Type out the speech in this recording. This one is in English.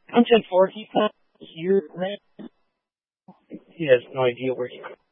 I'm 10-4. He's not here, right? He has no idea where he